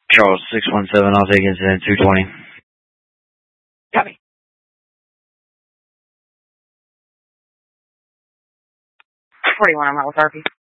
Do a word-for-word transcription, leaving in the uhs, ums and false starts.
Charles, six one seven, I'll take incident two twenty. Copy. forty-one, I'm out with R P.